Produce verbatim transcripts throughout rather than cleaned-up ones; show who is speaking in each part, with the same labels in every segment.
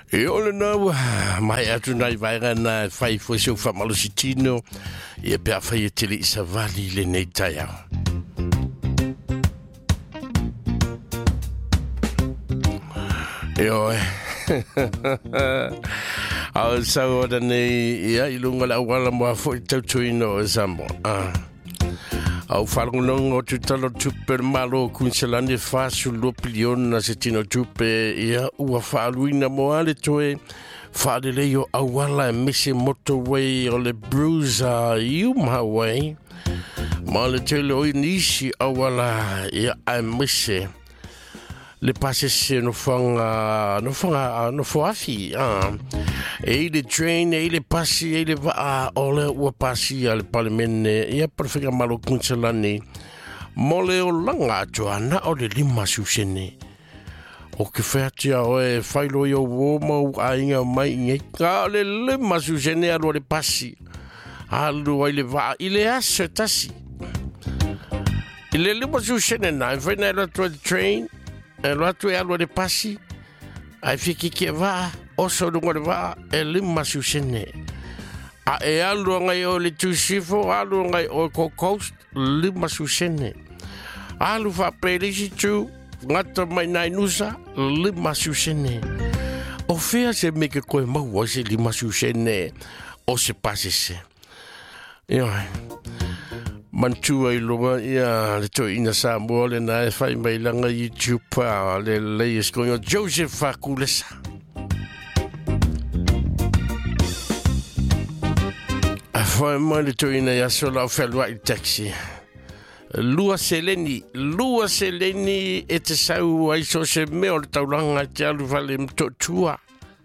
Speaker 1: E ole nau, mai atu nai vaira na fai fo se fa malositino e pe fai e tele isa vali le nei tai au. E oe. Au sa ora nei ia ilunga la wala mo fo tau tuino e sambo. Ah. Au falunong o tutalo tupe malo kunselani fa sullo pilion na setino tupe ia ua faluina moale toe fale leo awala mise motorway o le bruiser yuma way male tele o nisi awala ia a mise le passe se no fanga no fanga no foafi ah e le train e le passi e le va ole o passi al parlemene ia perfega malo kunselani mole o langa joana o le lima susene o ke fatia o e failo yo wo mo ainga mai nge ka le lima susene alo le passi alu ile va ile asetasi ile lima susene na venela to the train e lo atu e alo le passi ai fiki ke va o so lungo le va e lima susene a e alo ngai o le tusifo alo ngai o ko coast lima susene alu fa pelisi tu ngata mai nai nusa lima susene o fea se me ke koe mau o se lima susene o se pasese ia mantua i longa ia le to ina sa mo le na fai mai langa YouTube pa le le escono Joseph Fakulesa a fai mai le to ina ya sola felwa il taxi lua seleni lua seleni e te sau ai so se me o taulanga te alu vale mto tua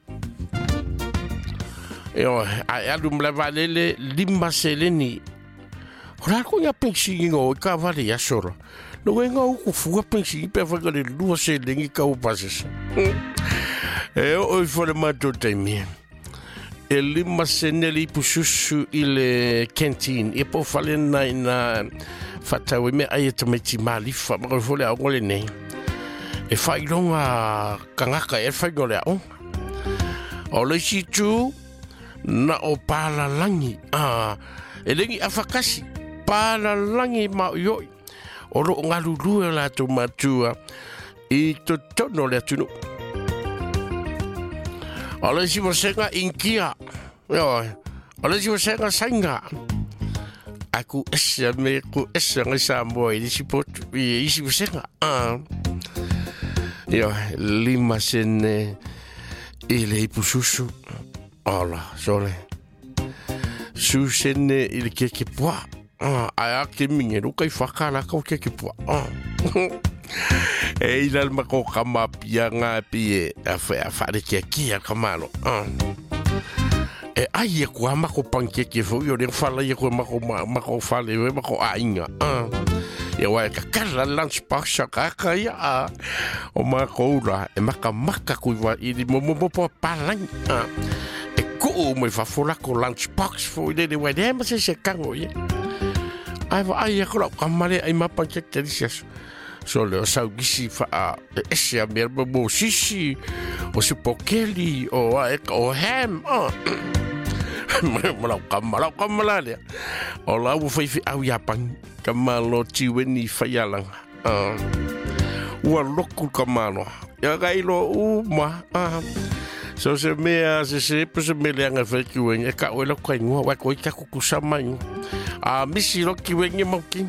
Speaker 1: eo ai alu mlavalele lima seleni ora ko ya pensi ngo ka vale ya sora no venga o fu pensi pe fa le lua seleni ka o pases e o fo mato temi e lima seneli pususu ile canteen e po fale na na fatawe me ai te meti mali fa mo fo le ngole nei e fa ilonga kangaka e fa ngole o o le situ na o pala langi ah e lengi afakasi pala langi ma yo o ro ngalulu la to matua e to tono le tunu ala si mosenga inkia yo ala si mosenga sanga aku esa me ku esa ngasa mo i si pot i si mosenga ah yo lima sene ile pususu ala sole su sene ile keke poa ah a ke mingero kai fakala ka keke poa ah e ilal mako kama pianga pie a fa fa de keke kamalo ah e ai ko mako pankeke fo yo de fala ye ko mako mako fale we mako ainga ah e wa ka kala lunch box ka ka ya o mako la e maka maka ku wa i mo mo po palang ah e ko mo fa fola ko lunch box fo de de wa de ma se se kango ye ai va ai ko ka male ai ma pankeke delicious so le sa gisi fa esse a mer bo sisi o se pokeli o o ham ah mala kamala kamala le o la u fai au ya pan kamalo tiweni fayalang ah wa lokul kamalo ya gailo u ma ah so se me se se se me le nga fa kiwen e ka o lo kwa ngwa wa ko ka ku sama a misi lo kiwen mo kin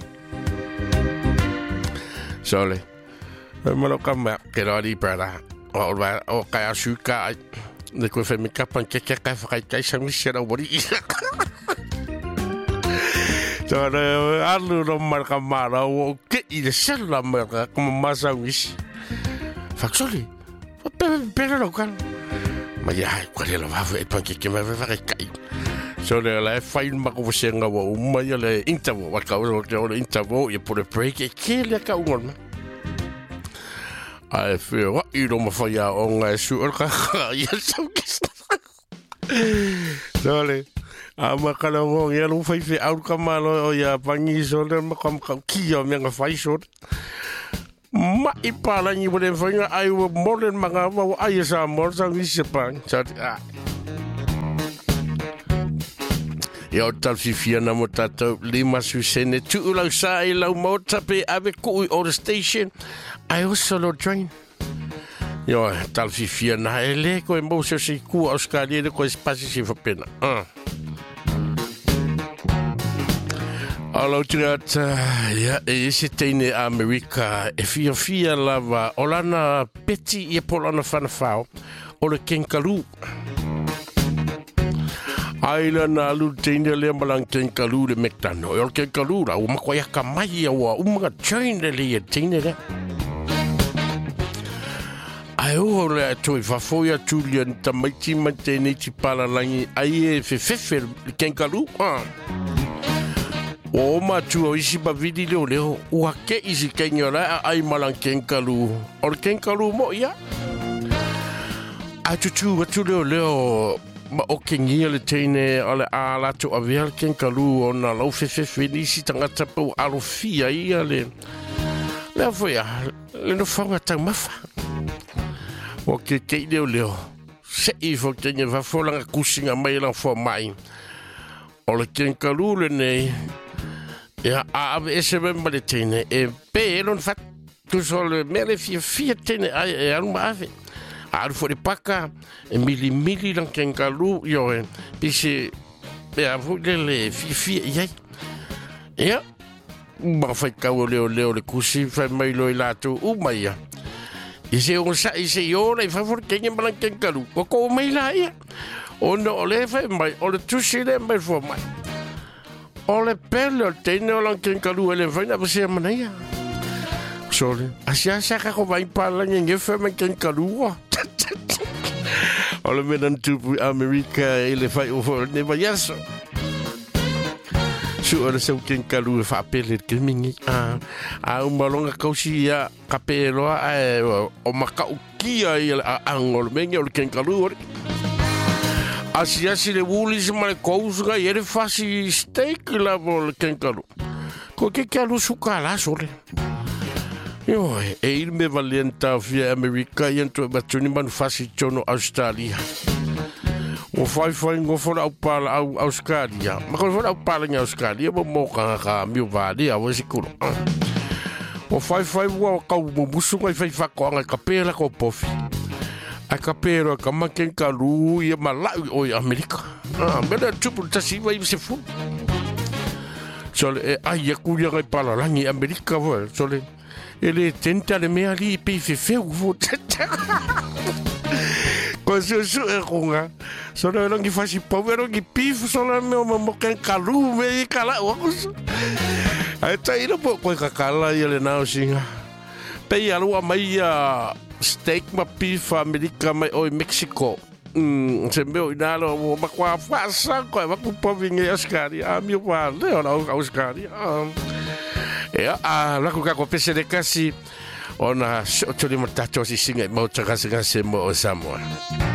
Speaker 1: sole malo kama que lo di para o va o ka asuka de ko fe mi kapan que que ka fa ka sa mi sera bori sole alu no mal kamara o que i de ser la merda como más a wis fa sole pero lo kan ma ya ko le va fa pa que que me va fa ka sole la fa il ma ko senga wo ma ya le intervo wa ka o le intervo e por break e que le ka un ai feel what you don't fa ya on a su ka ya so sole ama kala ngo ya lu fa fi au ka malo ya pangi sole ma kam ka ki ya me nga fa so mai palangi mo den fanga ai wo molen manga wo ai sa mo sang ni sepang sa Yo tal fifia na mo tato lima susene tu ulau sa i lau mo tape ave ku o the station I also lo train Yo tal fifia na ele ko mo se si ku Australia de ko spasi si fa pena ah Alo tirat ya e se tene America e fia fia lava olana peti e polana fanafao o le kenkalu Aila na alu tene le malang kenkalu le mektano o kenkalu la o makoya kamai o uma chain le le tene le Ai o le toi fa foia Julian tamaiti mantene ti pala langi ai e fe fe kenkalu ah O matu o isi ba vidi leo leo ua ke isi kenyora ai malang kenkalu o le kenkalu mo ia a tutu atu leo leo ma o kengia le teine o le a lato a vea le kenkalu o na lau fefefe nisi tangata pau alofia ia le lea foi a le no whanga tau mafa o ke kei leo leo se i fo kenya va folanga kusinga mai lang fo mai o le kenkalu le nei Ja, ave ese ben baletine e pe non fat tu sol mele fia fia tene ai e al mave al fo de paka e mili mili lan kenkalu yo e pisi be avu le fia fia ia ja ba fai ka o leo leo le kusi fa mai lo ilato u mai ya e se on sa e se yo le fa for kenyen balan kenkalu ko ko mai la ia o no le fa mai o le tusi le mai fo mai Ole pele o tene o lan kenkalu ele vaina pa se manaia. Sole, asia saka ko vai pala nge fe me kenkalu. Ole menan tupu America ele fai o for ne vayaso. Su ole se kenkalu fa pele ke mingi. Ah, a un balonga kausi ya kapelo a o maka ukia ile angol mengi o kenkalu. Asi asi le wuli se male kousuga i ere fasi steak la vol kenkalu. Ko ke kalu sukala sole. Yo, e il me valenta via America i entro batuni man fasi tono Australia. O fai fai ngo fora au pala au Australia. Ma ko fora au pala ni Australia bo mo ka ka mi vali a wo sikuro. O fai fai wo ka mo busu ngai fai fa ko nga kapela ko pofi. A kapero ka maken kalu ia malau o Amerika. Ah, bela tupu tasi vai se fu. Sole ai ia kuia ngai pala langi Amerika vo. Sole ele tenta le mea li pe fe fe vo. Ko se su e konga. Sole langi fasi povero ki pif sole me o maken kalu me kala o. Ai tai no po ko kakala ia le nao singa. Pe ia lua mai ia steak ma beef America mai oi Mexico. Mm, se meu inalo o makwa fasa ko va ku povinge Australia. A mi va le ona Australia. E a la ku ka ko pese de kasi ona so tuli matato si singa mo tsaka singa se mo Samoa.